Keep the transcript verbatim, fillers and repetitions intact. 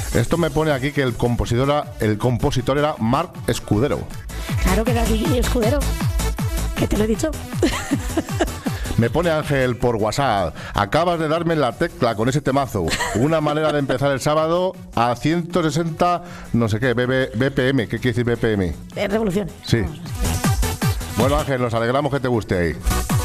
Esto me pone aquí que el compositor era, el compositor era Marc Escudero. Claro que era Guille Escudero. ¿Qué te lo he dicho? Me pone Ángel por WhatsApp. Acabas de darme la tecla con ese temazo. Una manera de empezar el sábado a ciento sesenta, no sé qué, B P M. ¿Qué quiere decir B P M? Eh, revolución. Sí. Bueno, Ángel, nos alegramos que te guste ahí.